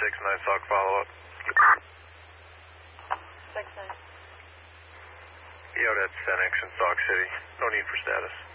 6-9 Sauk follow-up. 6-9. Yo, that's 10 Action Sauk City. No need for status.